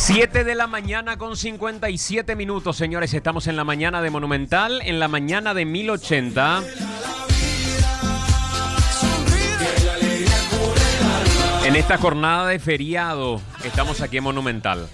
7 de la mañana con 57 minutos, señores. Estamos en la mañana de Monumental, en la mañana de 1080. En esta jornada de feriado, estamos aquí en Monumental.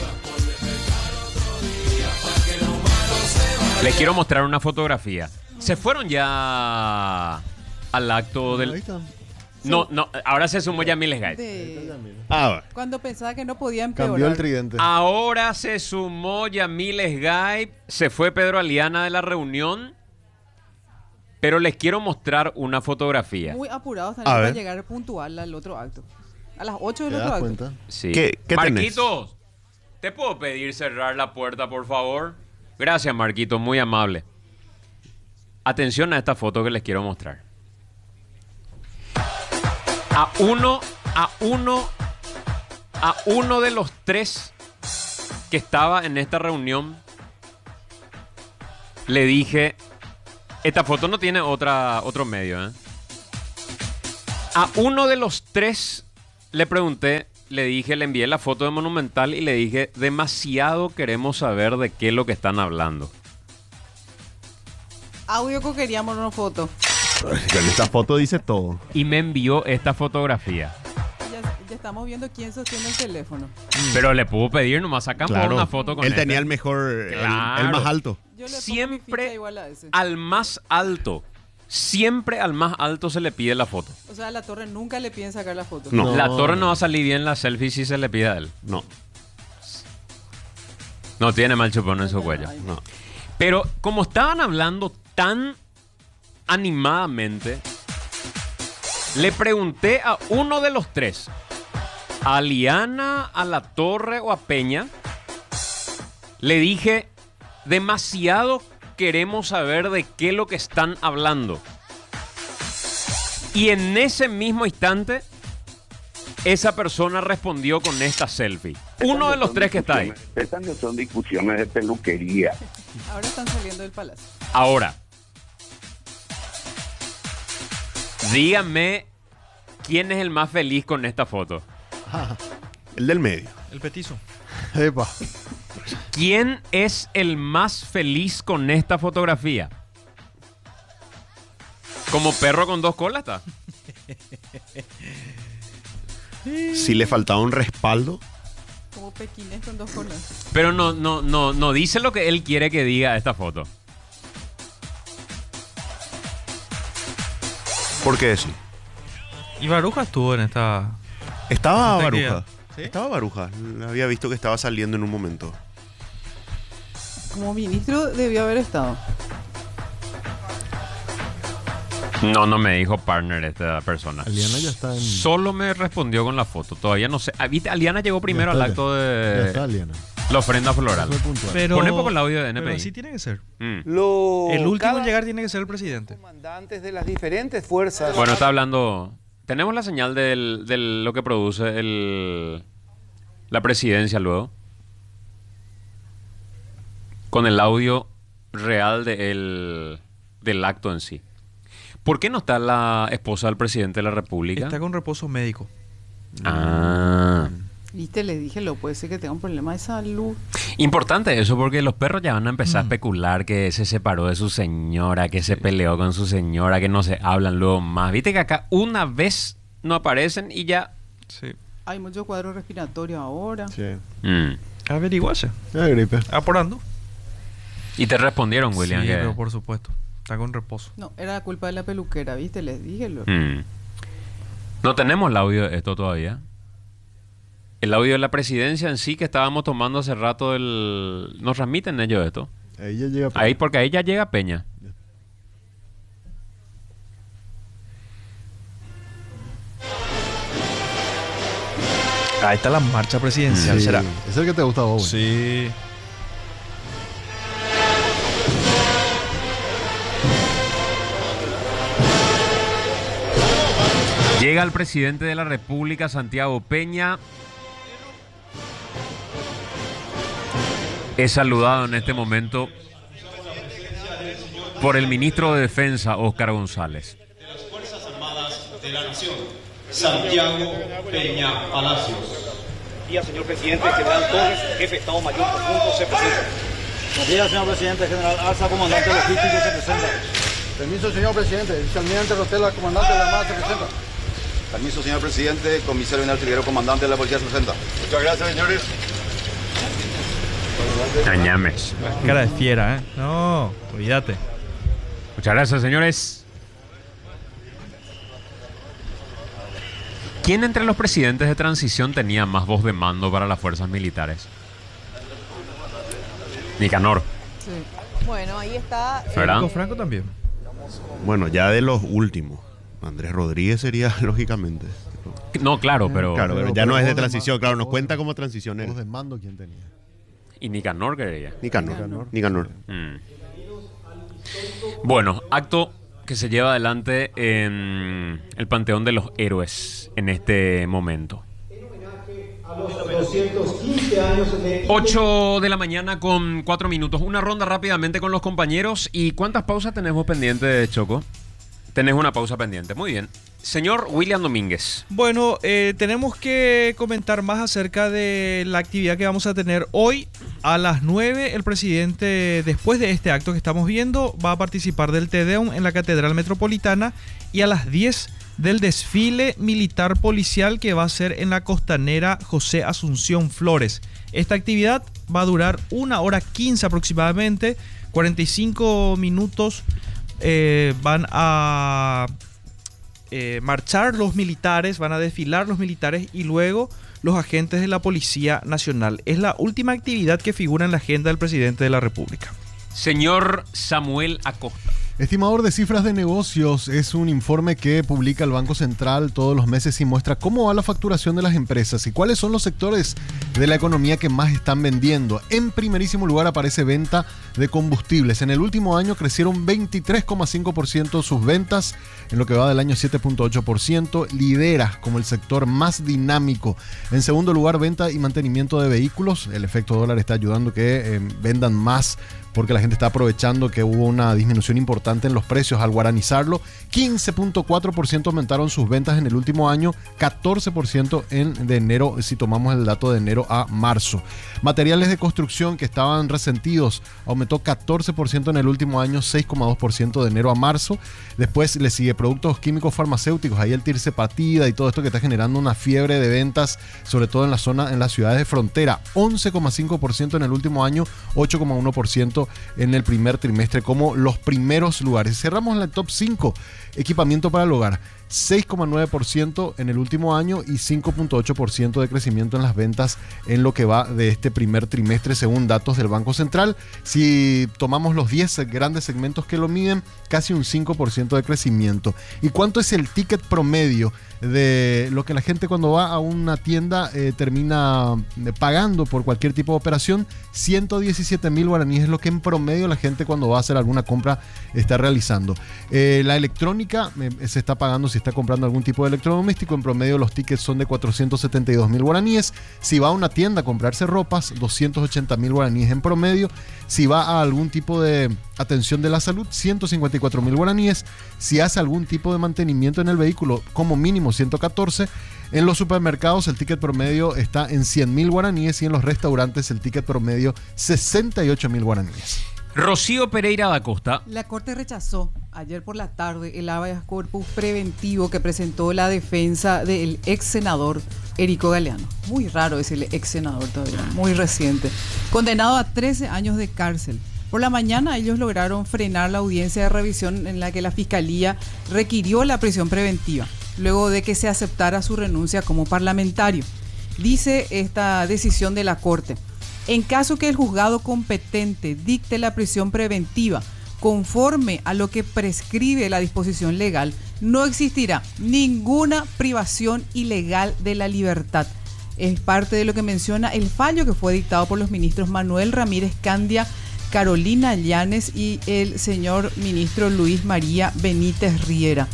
Les quiero mostrar una fotografía. ¿Se fueron ya al acto del...? No, ahora se sumó Yamil Esgay. Cuando pensaba que no podía empeorar. Cambió el tridente. Ahora se sumó Yamil Esgay. Se fue Pedro Aliana de la reunión. Pero les quiero mostrar una fotografía. Muy apurados también para llegar puntual al otro acto. A las 8 del otro acto. Sí. ¿Qué Marquitos, ¿te puedo pedir cerrar la puerta, por favor? Gracias, Marquitos, muy amable. Atención a esta foto que les quiero mostrar. A uno de los tres que estaba en esta reunión, le dije, esta foto no tiene otro medio, ¿eh? A uno de los tres le pregunté, le dije, le envié la foto de Monumental y le dije, demasiado queremos saber de qué es lo que están hablando. Audio que queríamos una foto. Con esta foto dice todo. Y me envió esta fotografía. Ya estamos viendo quién sostiene el teléfono. Pero le pudo pedir, nomás sacamos una foto con él. Tenía el mejor, el más alto. Yo le siempre igual a ese. al más alto. Siempre al más alto se le pide la foto. O sea, a la torre nunca le piden sacar la foto. No. La torre no va a salir bien la selfie si se le pide a él. No. No tiene mal chupón en su cuello. No. Pero como estaban hablando tan animadamente, le pregunté a uno de los tres, a Liana, a La Torre o a Peña, le dije, demasiado queremos saber de qué es lo que están hablando. Y en ese mismo instante, esa persona respondió con esta selfie. Uno de los tres que está ahí. Estas no son discusiones de peluquería. Ahora están saliendo del palacio. Ahora, díganme quién es el más feliz con esta foto. El del medio. El petizo. Epa. ¿Quién es el más feliz con esta fotografía? Como perro con dos colas está. Si le faltaba un respaldo. Como pequines con dos colas. Pero no dice lo que él quiere que diga esta foto. ¿Por qué sí? Y Baruja estuvo en esta... Estaba esta Baruja. actividad. ¿Sí? Estaba Baruja. Había visto que estaba saliendo en un momento. Como ministro debió haber estado. No me dijo partner esta persona. Aliana ya está en... Solo me respondió con la foto. Todavía no sé. ¿Viste? Aliana llegó primero al acto Ya está, de Aliana. la ofrenda floral. Fue puntual. Pero... Pone poco el audio de NPI. Pero así tiene que ser. El El último en llegar tiene que ser el presidente. Comandantes de las diferentes fuerzas. Bueno, está hablando... Tenemos la señal de lo que produce la presidencia luego. Con el audio real del acto en sí. ¿Por qué no está la esposa del presidente de la República? Está con reposo médico. Ah. Viste, les dije, lo puede ser que tenga un problema de salud. Importante eso, porque los perros ya van a empezar a especular que se separó de su señora, que se peleó con su señora, que no se hablan luego más. Viste que acá una vez no aparecen y ya... Sí. Hay muchos cuadros respiratorios ahora. Sí. Averiguase. La gripe. Apurando. Y te respondieron, William, Sí, que... pero por supuesto. Está con reposo. No, era la culpa de la peluquera, ¿viste? Les dije. No tenemos el audio de esto todavía. El audio de la presidencia en sí que estábamos tomando hace rato, nos transmiten ellos esto. Ahí ya llega. Ahí, porque ahí ya llega Peña. Ahí está la marcha presidencial, Sí. ¿será? Es el que te gusta a vos. Sí. Llega el presidente de la República, Santiago Peña. Es saludado en este momento por el ministro de Defensa, Óscar González. De las Fuerzas Armadas de la Nación, Santiago Peña Palacios. Monarquía, señor presidente, general Torres, jefe de Estado Mayor Conjunto, se presenta. Buenos días, señor presidente, general Alza, comandante logístico, se presenta. Permiso, señor presidente. Vicealmirante Rotela, comandante de la Armada, se presenta. Permiso, señor presidente. Comisario Vinal Triguero, comandante de la Policía, se presenta. Muchas gracias, señores. Añames. Cara de fiera, ¿eh? No, olvídate. Muchas gracias, señores. ¿Quién entre los presidentes de transición tenía más voz de mando para las fuerzas militares? Nicanor. Sí. Bueno, ahí está. Franco también. Bueno, ya de los últimos. Andrés Rodríguez sería, lógicamente. No, claro, pero... Claro, pero ya no es de transición. Claro, nos cuenta como transición él. ¿Voz de mando quién tenía? ¿Y Nicanor qué diría? Nicanor. Bueno, acto que se lleva adelante en el Panteón de los Héroes en este momento. 8 de la mañana con 4 minutos. Una ronda rápidamente con los compañeros. ¿Y cuántas pausas tenemos pendientes, Choco? Tenés una pausa pendiente. Muy bien. Señor William Domínguez. Bueno, tenemos que comentar más acerca de la actividad que vamos a tener hoy. A las 9, el presidente, después de este acto que estamos viendo, va a participar del Te Deum en la Catedral Metropolitana, y a las 10 del desfile militar policial que va a ser en la costanera José Asunción Flores. Esta actividad va a durar 1 hora 15 aproximadamente, 45 minutos. Van a marchar los militares, van a desfilar los militares y luego los agentes de la Policía Nacional. Es la última actividad que figura en la agenda del presidente de la República. Señor Samuel Acosta. Estimador de cifras de negocios es un informe que publica el Banco Central todos los meses y muestra cómo va la facturación de las empresas y cuáles son los sectores de la economía que más están vendiendo. En primerísimo lugar aparece venta de combustibles. En el último año crecieron 23,5% sus ventas, en lo que va del año 7,8%. Lidera como el sector más dinámico. En segundo lugar, venta y mantenimiento de vehículos. El efecto dólar está ayudando a que vendan más, porque la gente está aprovechando que hubo una disminución importante en los precios al guaranizarlo. 15,4% aumentaron sus ventas en el último año, 14% de enero, si tomamos el dato de enero a marzo. Materiales de construcción que estaban resentidos, aumentó 14% en el último año, 6,2% de enero a marzo. Después le sigue productos químicos farmacéuticos, ahí el tirzepatida y todo esto que está generando una fiebre de ventas, sobre todo en la zona, en las ciudades de frontera. 11,5% en el último año, 8,1% en el primer trimestre, como los primeros lugares. Cerramos en el top 5, equipamiento para el hogar, 6,9% en el último año y 5,8% de crecimiento en las ventas en lo que va de este primer trimestre, según datos del Banco Central. Si tomamos los 10 grandes segmentos que lo miden, casi un 5% de crecimiento. ¿Y cuánto es el ticket promedio de lo que la gente cuando va a una tienda termina pagando por cualquier tipo de operación? 117.000 guaraníes es lo que en promedio la gente cuando va a hacer alguna compra está realizando. La electrónica se está pagando, si está comprando algún tipo de electrodoméstico, en promedio los tickets son de 472.000 guaraníes. Si va a una tienda a comprarse ropas, 280.000 guaraníes en promedio. Si va a algún tipo de atención de la salud, 154.000 guaraníes. Si hace algún tipo de mantenimiento en el vehículo, como mínimo 114. En los supermercados el ticket promedio está en 100.000 guaraníes y en los restaurantes el ticket promedio 68.000 guaraníes. Rocío Pereira da Costa. La Corte rechazó ayer por la tarde el habeas corpus preventivo que presentó la defensa del ex senador Erico Galeano. Muy raro decirle ex senador todavía, muy reciente. Condenado a 13 años de cárcel. Por la mañana ellos lograron frenar la audiencia de revisión en la que la Fiscalía requirió la prisión preventiva, luego de que se aceptara su renuncia como parlamentario. Dice esta decisión de la Corte: en caso que el juzgado competente dicte la prisión preventiva conforme a lo que prescribe la disposición legal, no existirá ninguna privación ilegal de la libertad. Es parte de lo que menciona el fallo que fue dictado por los ministros Manuel Ramírez Candia, Carolina Llanes y el señor ministro Luis María Benítez Riera.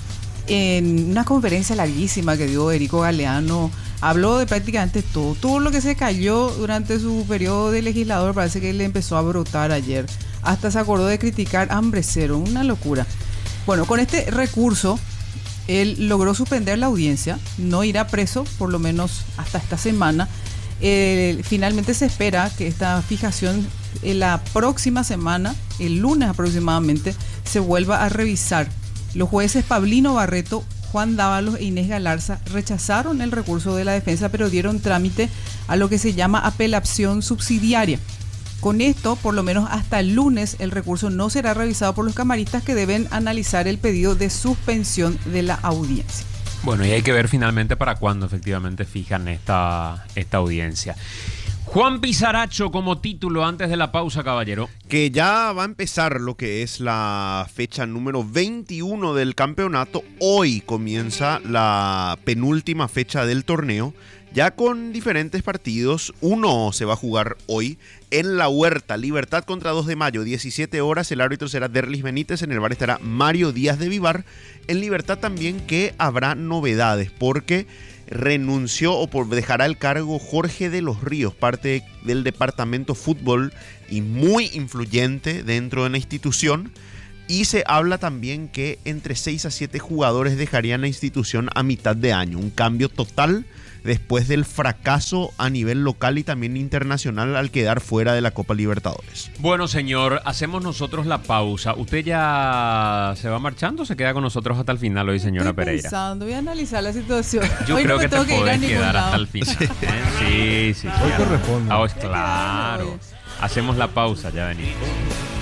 En una conferencia larguísima que dio Erico Galeano, habló de prácticamente todo lo que se cayó durante su periodo de legislador. Parece que le empezó a brotar ayer. Hasta se acordó de criticar Hambre Cero, una locura. Bueno, con este recurso, él logró suspender la audiencia, no irá preso, por lo menos hasta esta semana. Finalmente se espera que esta fijación la próxima semana, el lunes aproximadamente, se vuelva a revisar. Los jueces Pablino Barreto, Juan Dávalos e Inés Galarza rechazaron el recurso de la defensa, pero dieron trámite a lo que se llama apelación subsidiaria. Con esto, por lo menos hasta el lunes, el recurso no será revisado por los camaristas, que deben analizar el pedido de suspensión de la audiencia. Bueno, y hay que ver finalmente para cuándo efectivamente fijan esta audiencia. Juan Pizaracho como título antes de la pausa, caballero. Que ya va a empezar lo que es la fecha número 21 del campeonato. Hoy comienza la penúltima fecha del torneo, ya con diferentes partidos. Uno se va a jugar hoy en La Huerta, Libertad contra 2 de Mayo, 17 horas. El árbitro será Derlis Benítez, en el VAR estará Mario Díaz de Vivar. En Libertad también que habrá novedades, porque renunció dejará el cargo Jorge de los Ríos, parte del departamento fútbol y muy influyente dentro de la institución. Y se habla también que entre 6 a 7 jugadores dejarían la institución a mitad de año. Un cambio total después del fracaso a nivel local y también internacional al quedar fuera de la Copa Libertadores. Bueno, señor, hacemos nosotros la pausa. ¿Usted ya se va marchando o se queda con nosotros hasta el final hoy, señora Pereira? Pensando, voy a analizar la situación. Yo hoy creo no me que te tengo ir a podés ningún quedar lado. hasta el final. Sí. Hoy corresponde. Claro. Hacemos la pausa, ya venimos.